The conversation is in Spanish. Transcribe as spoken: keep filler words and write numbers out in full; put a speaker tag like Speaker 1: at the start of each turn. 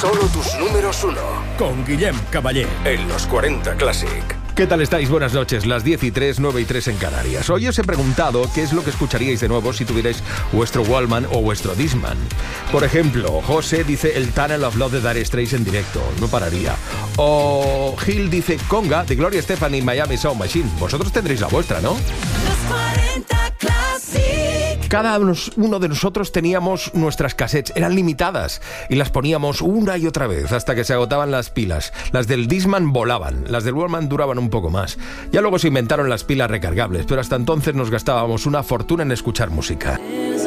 Speaker 1: Solo tus números uno.
Speaker 2: Con Guillem Caballé.
Speaker 1: En los cuarenta Classic.
Speaker 2: ¿Qué tal estáis? Buenas noches, las diez y tres, nueve y tres en Canarias. Hoy os he preguntado qué es lo que escucharíais de nuevo si tuvierais vuestro Walkman o vuestro Discman. Por ejemplo, José dice el Tunnel of Love de Dire Straits en directo, no pararía. O Gil dice Conga de Gloria Estefan y Miami Sound Machine. Vosotros tendréis la vuestra, ¿no?
Speaker 3: Los cuarenta Classic.
Speaker 2: Cada uno de nosotros teníamos nuestras cassettes, eran limitadas y las poníamos una y otra vez hasta que se agotaban las pilas. Las del Discman volaban, las del Walkman duraban un poco más. Ya luego se inventaron las pilas recargables, pero hasta entonces nos gastábamos una fortuna en escuchar música.